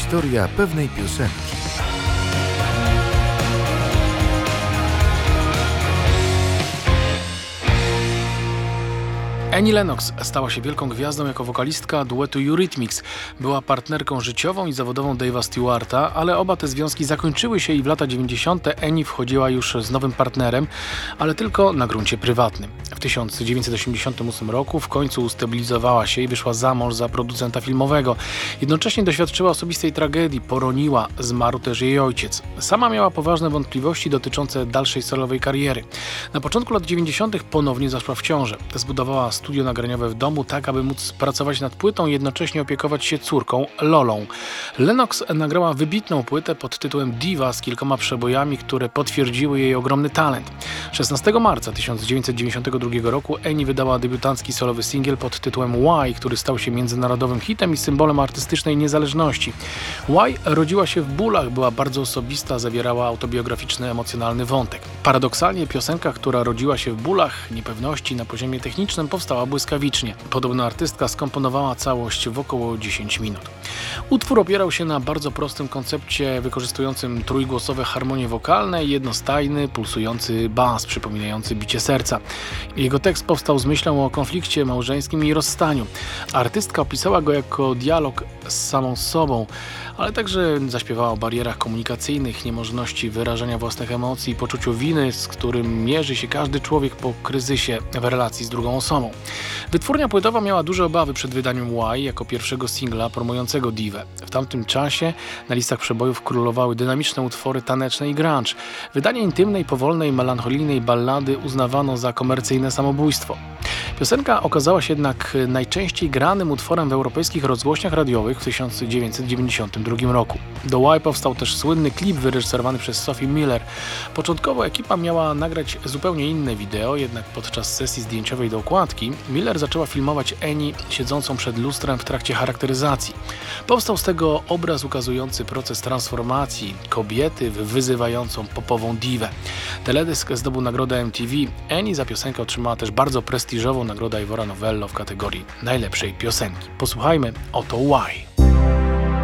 Historia pewnej piosenki. Annie Lennox stała się wielką gwiazdą jako wokalistka duetu Eurythmics. Była partnerką życiową i zawodową Dave'a Stewarta, ale oba te związki zakończyły się i w lata 90. Annie wchodziła już z nowym partnerem, ale tylko na gruncie prywatnym. W 1988 roku w końcu ustabilizowała się i wyszła za mąż za producenta filmowego. Jednocześnie doświadczyła osobistej tragedii, poroniła, zmarł też jej ojciec. Sama miała poważne wątpliwości dotyczące dalszej solowej kariery. Na początku lat 90. ponownie zaszła w ciążę. Zbudowała studio nagraniowe w domu tak, aby móc pracować nad płytą i jednocześnie opiekować się córką, Lolą. Lennox nagrała wybitną płytę pod tytułem Diva z kilkoma przebojami, które potwierdziły jej ogromny talent. 16 marca 1992 roku Annie wydała debiutancki solowy singiel pod tytułem Why, który stał się międzynarodowym hitem i symbolem artystycznej niezależności. Why rodziła się w bólach, była bardzo osobista, zawierała autobiograficzny, emocjonalny wątek. Paradoksalnie piosenka, która rodziła się w bólach, niepewności na poziomie technicznym, powstała błyskawicznie. Podobno artystka skomponowała całość w około 10 minut. Utwór opierał się na bardzo prostym koncepcie wykorzystującym trójgłosowe harmonie wokalne i jednostajny, pulsujący bas przypominający bicie serca. Jego tekst powstał z myślą o konflikcie małżeńskim i rozstaniu. Artystka opisała go jako dialog z samą sobą, ale także zaśpiewała o barierach komunikacyjnych, niemożności wyrażania własnych emocji i poczuciu winy, z którym mierzy się każdy człowiek po kryzysie w relacji z drugą osobą. Wytwórnia płytowa miała duże obawy przed wydaniem Why jako pierwszego singla promującego Divę. W tamtym czasie na listach przebojów królowały dynamiczne utwory taneczne i grunge. Wydanie intymnej, powolnej, melancholijnej ballady uznawano za komercyjne samobójstwo. Piosenka okazała się jednak najczęściej granym utworem w europejskich rozgłośniach radiowych w 1992 roku. Do Why powstał też słynny klip wyreżyserowany przez Sophie Miller. Początkowo ekipa miała nagrać zupełnie inne wideo, jednak podczas sesji zdjęciowej do okładki Miller zaczęła filmować Annie siedzącą przed lustrem w trakcie charakteryzacji. Powstał z tego obraz ukazujący proces transformacji kobiety w wyzywającą popową diwę. Teledysk zdobył nagrodę MTV. Annie za piosenkę otrzymała też bardzo prestiżową nagrodę Ivora Novello w kategorii najlepszej piosenki. Posłuchajmy oto Why.